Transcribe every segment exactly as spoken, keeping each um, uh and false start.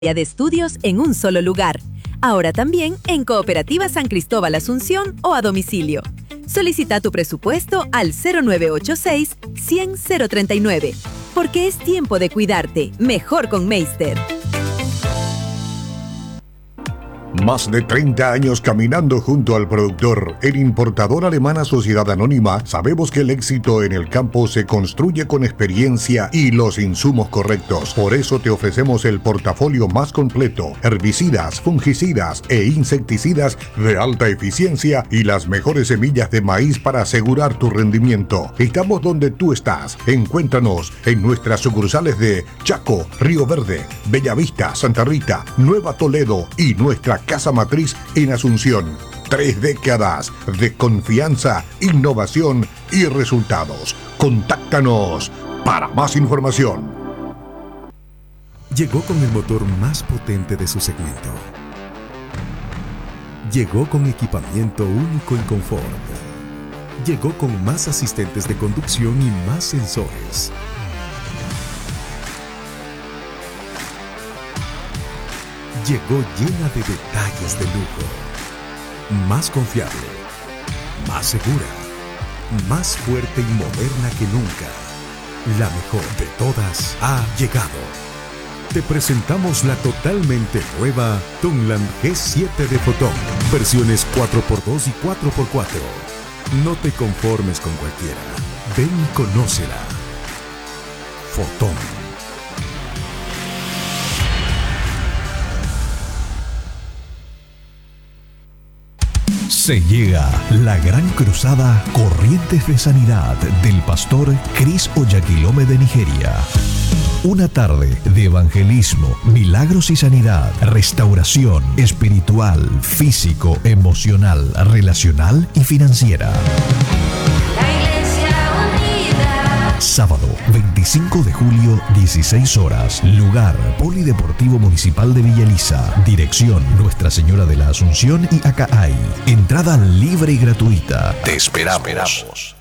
de estudios en un solo lugar. Ahora también en Cooperativa San Cristóbal Asunción o a domicilio. Solicita tu presupuesto al cero nueve ocho seis, cien, cero treinta y nueve. Porque es tiempo de cuidarte. Mejor con Meister. Más de treinta años caminando junto al productor. En Importadora Alemana Sociedad Anónima sabemos que el éxito en el campo se construye con experiencia y los insumos correctos. Por eso te ofrecemos el portafolio más completo: herbicidas, fungicidas e insecticidas de alta eficiencia y las mejores semillas de maíz para asegurar tu rendimiento. Estamos donde tú estás. Encuéntranos en nuestras sucursales de Chaco, Río Verde, Bellavista, Santa Rita, Nueva Toledo y nuestra casa matriz en Asunción. Tres décadas de confianza, innovación y resultados. Contáctanos para más información. Llegó con el motor más potente de su segmento. Llegó con equipamiento único en confort. Llegó con más asistentes de conducción y más sensores. Llegó llena de detalles de lujo. Más confiable, más segura, más fuerte y moderna que nunca. La mejor de todas ha llegado. Te presentamos la totalmente nueva Tungland G siete de Fotón. Versiones cuatro por dos y cuatro por cuatro. No te conformes con cualquiera. Ven y conócela. Fotón. Se llega la gran cruzada Corrientes de Sanidad del pastor Chris Oyakhilome de Nigeria. Una tarde de evangelismo, milagros y sanidad, restauración espiritual, físico, emocional, relacional y financiera. Sábado, veinticinco de julio, dieciséis horas. Lugar, Polideportivo Municipal de Villa Elisa. Dirección, Nuestra Señora de la Asunción y Acaay. Entrada libre y gratuita. Te esperamos.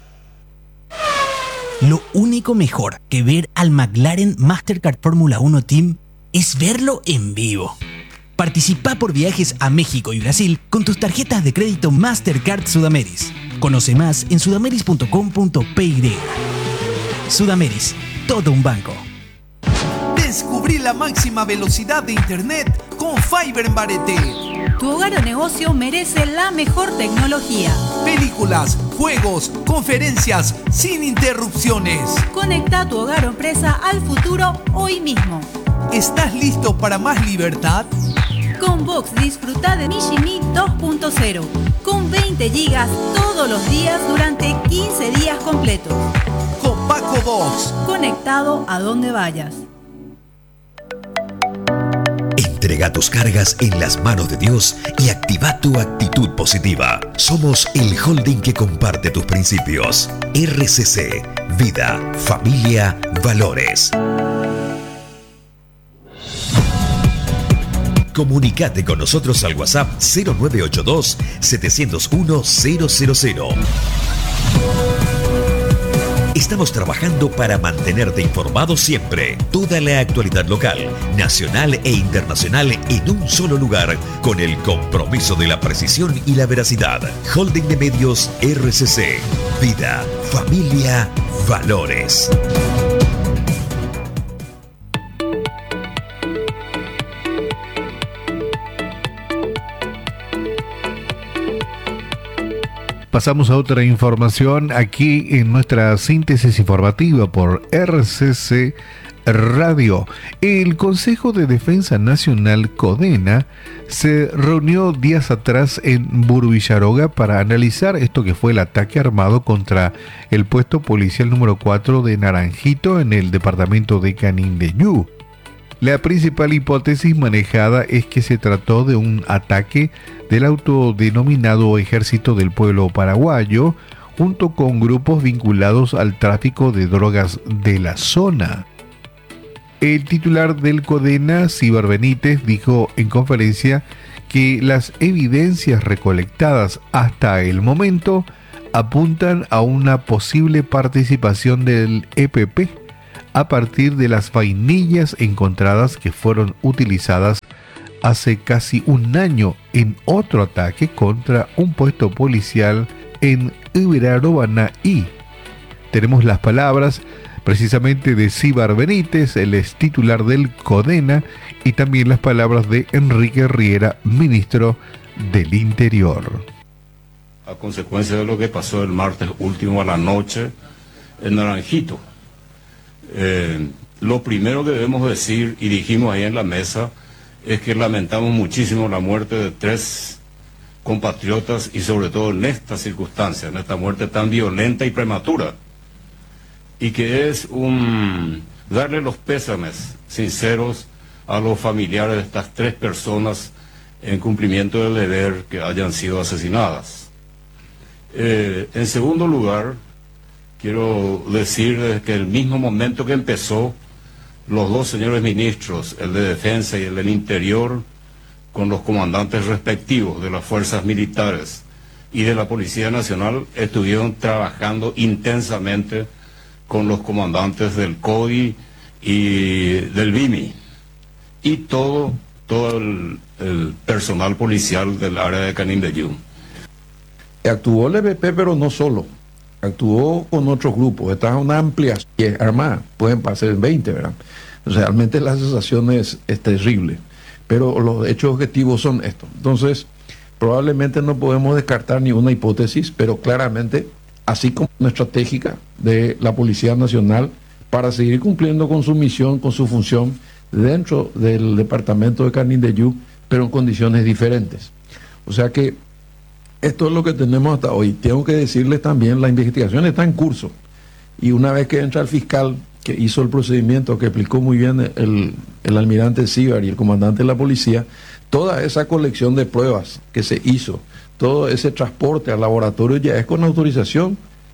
Lo único mejor que ver al McLaren Mastercard Fórmula uno Team es verlo en vivo. Participa por viajes a México y Brasil con tus tarjetas de crédito Mastercard Sudameris. Conoce más en sudameris punto com punto pe y. Sudameris, todo un banco. Descubrí la máxima velocidad de internet con Fiber en Barete. Tu hogar o negocio merece la mejor tecnología. Películas, juegos, conferencias, sin interrupciones. Conecta tu hogar o empresa al futuro hoy mismo. ¿Estás listo para más libertad? Con Vox disfruta de Mishimi dos punto cero, con veinte gigas todos los días durante quince días completos. Con Paco Vox. Conectado a donde vayas. Entrega tus cargas en las manos de Dios y activa tu actitud positiva. Somos el holding que comparte tus principios. R C C, Vida, Familia, Valores. Comunicate con nosotros al WhatsApp cero nueve ocho dos, siete cero uno, cero cero cero. Estamos trabajando para mantenerte informado siempre. Toda la actualidad local, nacional e internacional en un solo lugar, con el compromiso de la precisión y la veracidad. Holding de Medios R C C. Vida, Familia, Valores. Pasamos a otra información aquí en nuestra síntesis informativa por R C C Radio. El Consejo de Defensa Nacional CODENA se reunió días atrás en Burrubicharoga para analizar esto que fue el ataque armado contra el puesto policial número cuatro de Naranjito en el departamento de Canindeyú. La principal hipótesis manejada es que se trató de un ataque del autodenominado Ejército del Pueblo Paraguayo, junto con grupos vinculados al tráfico de drogas de la zona. El titular del CODENA, Cibar Benítez, dijo en conferencia que las evidencias recolectadas hasta el momento apuntan a una posible participación del E P P, a partir de las vainillas encontradas que fueron utilizadas hace casi un año en otro ataque contra un puesto policial en Iberarobaná-I. Tenemos las palabras precisamente de Cíbar Benítez, el ex titular del CODENA, y también las palabras de Enrique Riera, ministro del Interior. A consecuencia de lo que pasó el martes último a la noche en Naranjito, eh, lo primero que debemos decir, y dijimos ahí en la mesa, es que lamentamos muchísimo la muerte de tres compatriotas y sobre todo en esta circunstancia, en esta muerte tan violenta y prematura, y que es un darle los pésames sinceros a los familiares de estas tres personas en cumplimiento del deber que hayan sido asesinadas. Eh, en segundo lugar, quiero decir que el mismo momento que empezó, los dos señores ministros, el de Defensa y el del Interior, con los comandantes respectivos de las fuerzas militares y de la Policía Nacional, estuvieron trabajando intensamente con los comandantes del CODI y del B I M I y todo, todo el, el personal policial del área de Canindeyú. Actuó el E B P, pero no solo. Actuó con otros grupos. Esta es una amplia armada. Pueden pasar veinte, ¿verdad? Realmente la sensación es, es terrible. Pero los hechos objetivos son estos. Entonces, probablemente no podemos descartar ni una hipótesis, pero claramente, así como una estratégica de la Policía Nacional para seguir cumpliendo con su misión, con su función dentro del departamento de Canindeyú, pero en condiciones diferentes. O sea que esto es lo que tenemos hasta hoy. Tengo que decirles también, la investigación está en curso. Y una vez que entra el fiscal que hizo el procedimiento, que explicó muy bien el, el almirante Cíbar y el comandante de la policía, toda esa colección de pruebas que se hizo, todo ese transporte al laboratorio ya es con autorización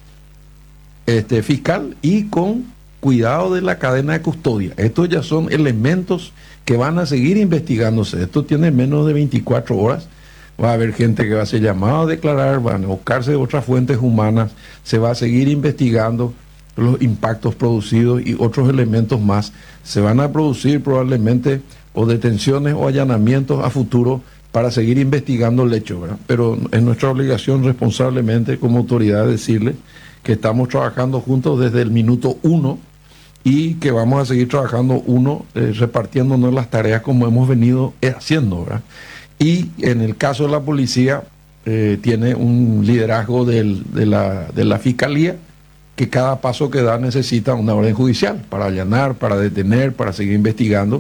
este, fiscal y con cuidado de la cadena de custodia. Estos ya son elementos que van a seguir investigándose. Esto tiene menos de veinticuatro horas. Va a haber gente que va a ser llamada a declarar, van a buscarse otras fuentes humanas, se va a seguir investigando los impactos producidos y otros elementos más. Se van a producir probablemente o detenciones o allanamientos a futuro para seguir investigando el hecho, ¿verdad? Pero es nuestra obligación responsablemente como autoridad decirle que estamos trabajando juntos desde el minuto uno y que vamos a seguir trabajando uno, eh, repartiéndonos las tareas como hemos venido haciendo, ¿verdad? Y en el caso de la policía, eh, tiene un liderazgo del, de, la, de la fiscalía, que cada paso que da necesita una orden judicial para allanar, para detener, para seguir investigando.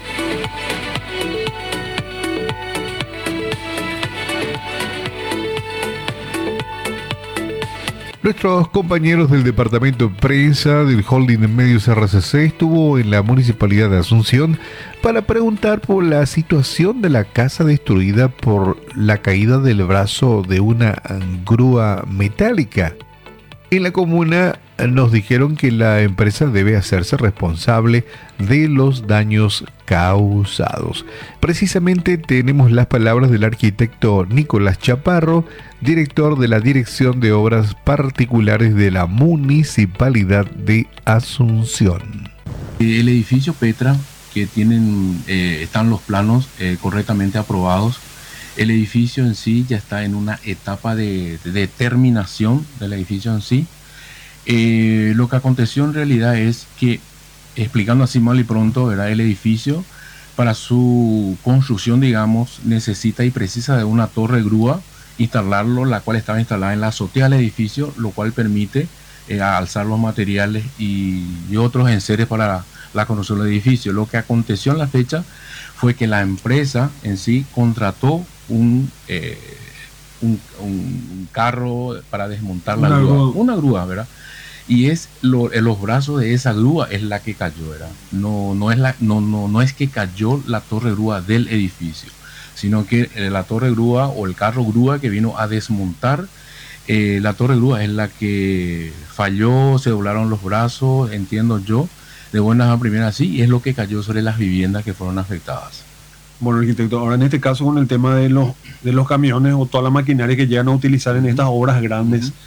Nuestros compañeros del Departamento de Prensa del Holding de Medios R C C estuvo en la Municipalidad de Asunción para preguntar por la situación de la casa destruida por la caída del brazo de una grúa metálica. En la comuna nos dijeron que la empresa debe hacerse responsable de los daños causados. Precisamente tenemos las palabras del arquitecto Nicolás Chaparro, director de la Dirección de Obras Particulares de la Municipalidad de Asunción. El edificio Petra, que tienen, eh, están los planos eh, correctamente aprobados, el edificio en sí ya está en una etapa de, de terminación del edificio en sí. Eh, lo que aconteció en realidad es que, explicando así mal y pronto, ¿verdad? El edificio, para su construcción, digamos, necesita y precisa de una torre grúa, instalarlo, la cual estaba instalada en la azotea del edificio, lo cual permite eh, alzar los materiales y, y otros enseres para la, la construcción del edificio. Lo que aconteció en la fecha fue que la empresa en sí contrató un, eh, un, un carro para desmontar la grúa, grúa, una grúa, ¿verdad? Y es lo, los brazos de esa grúa es la que cayó, ¿verdad? No, no, es la, no, no, no es que cayó la torre grúa del edificio, sino que la torre grúa o el carro grúa que vino a desmontar eh, la torre grúa es la que falló, se doblaron los brazos, entiendo yo, de buenas a primeras, sí, y es lo que cayó sobre las viviendas que fueron afectadas. Bueno, arquitecto, ahora en este caso con el tema de los, de los camiones o toda la maquinaria que llegan a utilizar en estas obras grandes, uh-huh.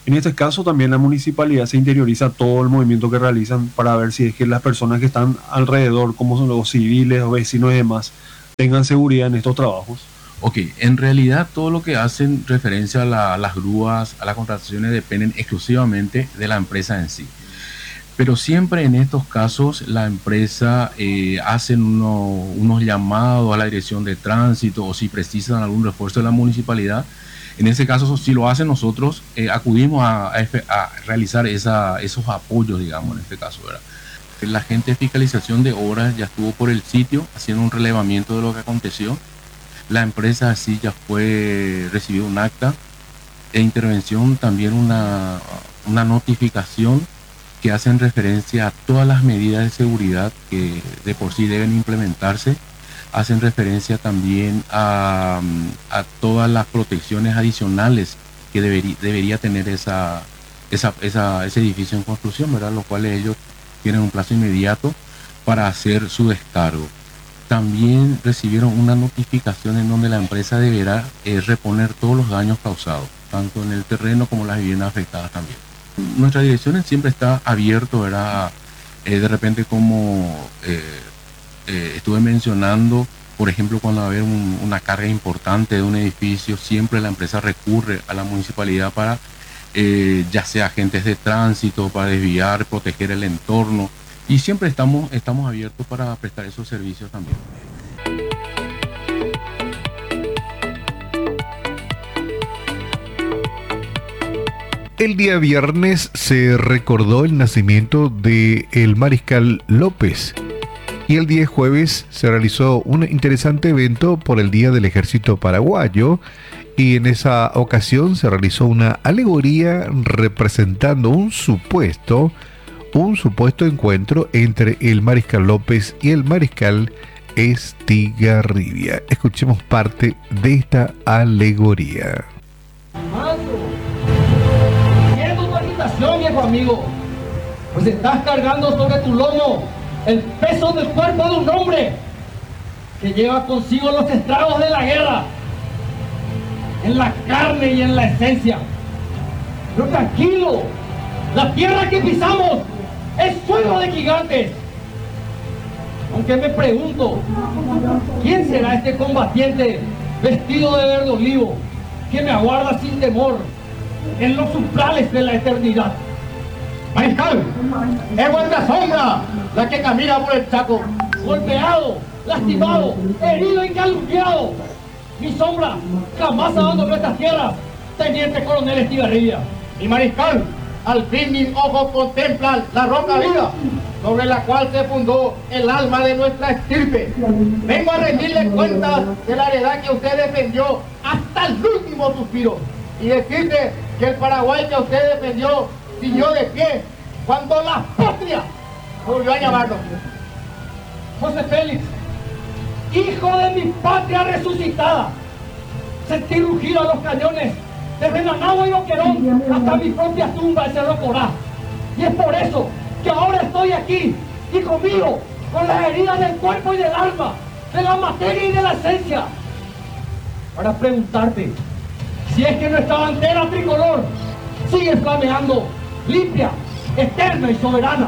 En este caso también la municipalidad se interioriza todo el movimiento que realizan para ver si es que las personas que están alrededor, como son los civiles o vecinos y demás, tengan seguridad en estos trabajos. Ok, en realidad todo lo que hacen referencia a, la, a las grúas, a las contrataciones, dependen exclusivamente de la empresa en sí. Pero siempre en estos casos la empresa eh, hacen uno, unos llamados a la dirección de tránsito, o si precisan algún refuerzo de la municipalidad. En ese caso, si lo hacen nosotros, eh, acudimos a, a, a realizar esa, esos apoyos, digamos, en este caso, ¿verdad? La gente de fiscalización de obras ya estuvo por el sitio haciendo un relevamiento de lo que aconteció. La empresa así ya fue, recibió un acta de intervención, también una, una notificación que hacen referencia a todas las medidas de seguridad que de por sí deben implementarse. Hacen referencia también a, a todas las protecciones adicionales que debería, debería tener esa, esa, esa, ese edificio en construcción, ¿verdad? Los cuales ellos tienen un plazo inmediato para hacer su descargo. También recibieron una notificación en donde la empresa deberá eh, reponer todos los daños causados, tanto en el terreno como las viviendas afectadas también. Nuestra dirección siempre está abierto, ¿verdad? Eh, de repente como eh, eh, estuve mencionando, por ejemplo, cuando va a haber un, una carga importante de un edificio, siempre la empresa recurre a la municipalidad para, eh, ya sea agentes de tránsito, para desviar, proteger el entorno, y siempre estamos, estamos abiertos para prestar esos servicios también. El día viernes se recordó el nacimiento de el Mariscal López y el día jueves se realizó un interesante evento por el Día del Ejército Paraguayo, y en esa ocasión se realizó una alegoría representando un supuesto un supuesto encuentro entre el Mariscal López y el Mariscal Estigarribia. Escuchemos parte de esta alegoría. Viejo amigo, pues estás cargando sobre tu lomo el peso del cuerpo de un hombre que lleva consigo los estragos de la guerra en la carne y en la esencia. Pero tranquilo, la tierra que pisamos es suelo de gigantes. Aunque me pregunto, ¿quién será este combatiente vestido de verde olivo que me aguarda sin temor en los umbrales de la eternidad? Mariscal, es vuestra sombra la que camina por el Chaco. Golpeado, lastimado, herido y calumniado. Mi sombra jamás abandonó estas tierras, teniente coronel Estigarribia. Mi mariscal, al fin mis ojos contemplan la roca viva sobre la cual se fundó el alma de nuestra estirpe. Vengo a rendirle cuentas de la heredad que usted defendió hasta el último suspiro y decirle que el Paraguay que usted defendió siguió de pie cuando la patria volvió a llamarlo. José Félix, hijo de mi patria resucitada, sentí rugir a los cañones desde Managua y Boquerón hasta mi propia tumba en Cerro Corá. Y es por eso que ahora estoy aquí, hijo mío, con las heridas del cuerpo y del alma, de la materia y de la esencia, para preguntarte si es que nuestra bandera tricolor sigue flameando, limpia, eterna y soberana.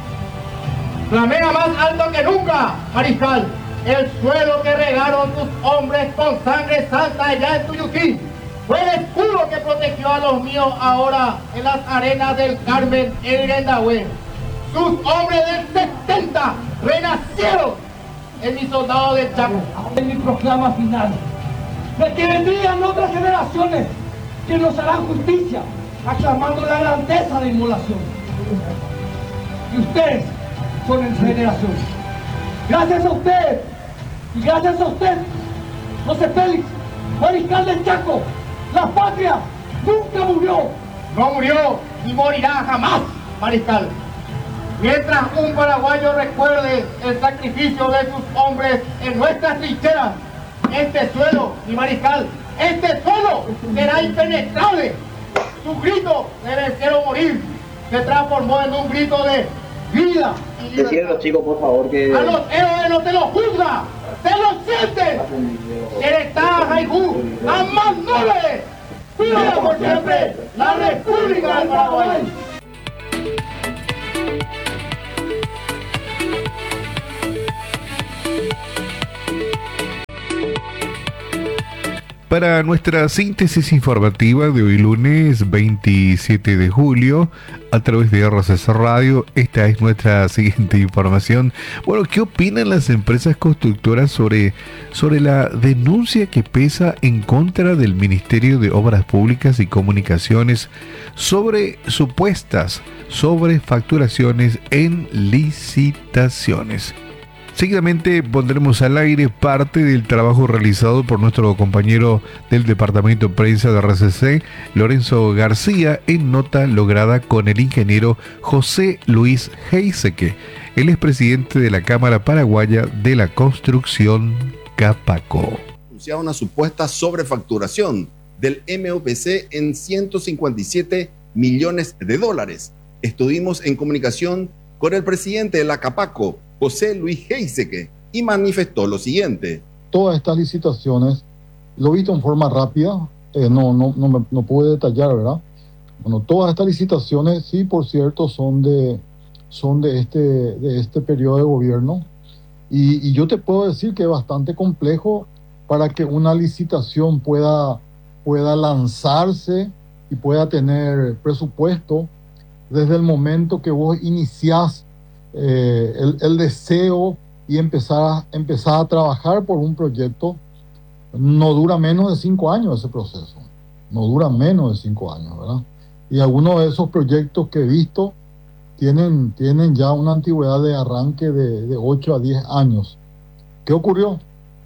Flamea más alto que nunca, mariscal, el suelo que regaron tus hombres con sangre santa allá en Tuyuquí. Fue el escudo que protegió a los míos ahora en las arenas del Carmen en Irendahue. Sus hombres del setenta renacieron en mis soldados del Chaco. En mi proclama final, de que vendrían otras generaciones que nos harán justicia, aclamando la grandeza de inmolación. Y ustedes son en su generación. Gracias a ustedes, y gracias a usted, José Félix, mariscal del Chaco, la patria nunca murió. No murió y morirá jamás, mariscal. Mientras un paraguayo recuerde el sacrificio de sus hombres en nuestras trincheras, este suelo, mi mariscal, este suelo será impenetrable. Su grito de vencer o morir se transformó en un grito de vida y libertad. Decirle a los chicos, por favor, que... A los héroes no se los juzga, se los sienten. Eretá, Jaigú, Amán Nole, ¡Viva por siempre la República del Paraguay! Para nuestra síntesis informativa de hoy lunes veintisiete de julio, a través de R C C Radio, esta es nuestra siguiente información. Bueno, ¿qué opinan las empresas constructoras sobre, sobre la denuncia que pesa en contra del Ministerio de Obras Públicas y Comunicaciones sobre supuestas sobrefacturaciones en licitaciones? Seguidamente pondremos al aire parte del trabajo realizado por nuestro compañero del Departamento de Prensa de R C C, Lorenzo García, en nota lograda con el ingeniero José Luis Heiseke. Él es presidente de la Cámara Paraguaya de la Construcción, Capaco. Anunciaba una supuesta sobrefacturación del M O P C en ciento cincuenta y siete millones de dólares. Estuvimos en comunicación con el presidente de la Capaco, José Luis Heiseke, y manifestó lo siguiente. Todas estas licitaciones, lo he visto en forma rápida, eh, no, no, no, me, no puedo detallar, ¿verdad? Bueno, todas estas licitaciones, sí, por cierto, son de, son de, este, de este periodo de gobierno, y, y yo te puedo decir que es bastante complejo para que una licitación pueda, pueda lanzarse y pueda tener presupuesto desde el momento que vos iniciás Eh, el, el deseo y empezar, empezar a trabajar por un proyecto. No dura menos de cinco años ese proceso, no dura menos de cinco años, ¿verdad? Y algunos de esos proyectos que he visto tienen, tienen ya una antigüedad de arranque de, de ocho a diez años. ¿Qué ocurrió?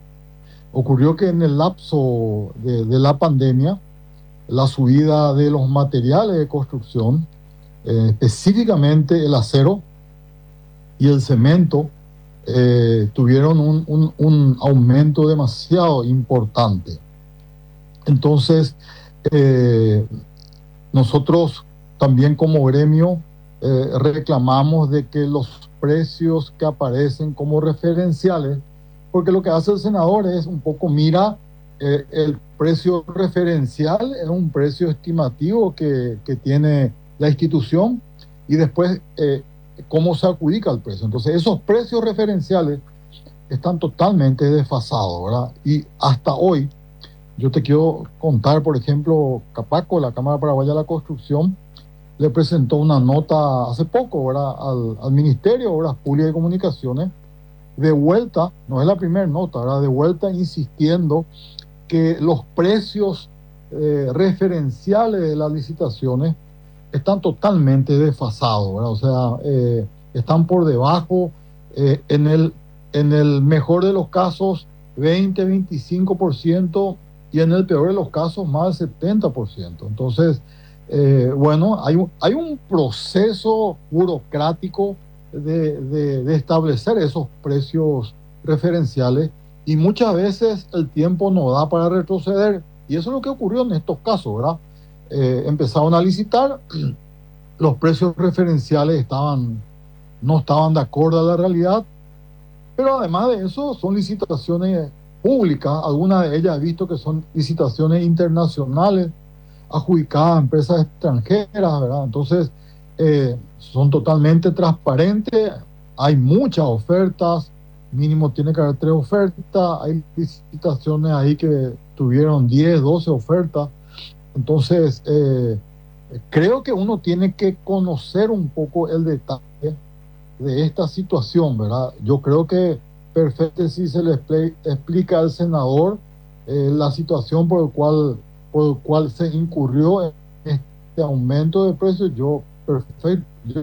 Ocurrió que en el lapso de, de la pandemia, la subida de los materiales de construcción, eh, específicamente el acero y el cemento, eh, tuvieron un, un, un aumento demasiado importante. Entonces, eh, nosotros también como gremio eh, reclamamos de que los precios que aparecen como referenciales, porque lo que hace el senador es un poco mira eh, el precio referencial, es un precio estimativo que, que tiene la institución, y después eh, cómo se adjudica el precio. Entonces esos precios referenciales están totalmente desfasados, ¿verdad? Y hasta hoy, yo te quiero contar, por ejemplo, Capaco, la Cámara Paraguaya de la Construcción, le presentó una nota hace poco, ¿verdad?, al, al Ministerio de Obras Públicas y Comunicaciones, de vuelta, no es la primera nota, ¿verdad?, de vuelta insistiendo que los precios eh, referenciales de las licitaciones están totalmente desfasados, ¿verdad? O sea, eh, están por debajo, eh, en, el, en el mejor de los casos, veinte, veinticinco por ciento, y en el peor de los casos, más del setenta por ciento. Entonces, eh, bueno, hay un, hay un proceso burocrático de, de, de establecer esos precios referenciales, y muchas veces el tiempo no da para retroceder, y eso es lo que ocurrió en estos casos, ¿verdad? Eh, empezaron a licitar, los precios referenciales estaban, no estaban de acuerdo a la realidad, pero además de eso son licitaciones públicas, algunas de ellas he visto que son licitaciones internacionales adjudicadas a empresas extranjeras, ¿verdad? Entonces eh, son totalmente transparentes, hay muchas ofertas, mínimo tiene que haber tres ofertas, hay licitaciones ahí que tuvieron diez, doce ofertas. Entonces, eh, creo que uno tiene que conocer un poco el detalle de esta situación, ¿verdad? Yo creo que perfecto si se le explica al senador eh, la situación por el cual por el cual se incurrió en este aumento de precios, yo, perfect, yo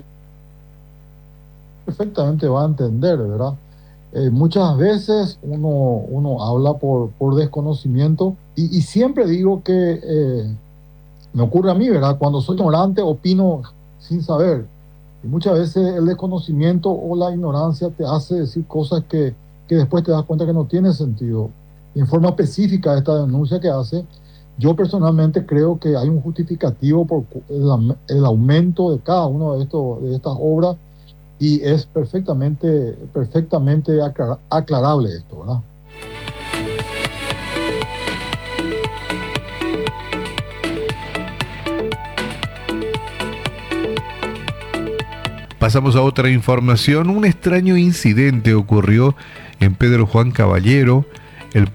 perfectamente va a entender, ¿verdad? Eh, muchas veces uno, uno habla por, por desconocimiento, y, y siempre digo que eh, me ocurre a mí, ¿verdad? Cuando soy ignorante opino sin saber, y muchas veces el desconocimiento o la ignorancia te hace decir cosas que, que después te das cuenta que no tiene sentido. En forma específica de esta denuncia que hace, yo personalmente creo que hay un justificativo por el, el aumento de cada uno de, estos, de estas obras, y es perfectamente, perfectamente aclar, aclarable esto, ¿verdad? Pasamos a otra información. Un extraño incidente ocurrió en Pedro Juan Caballero,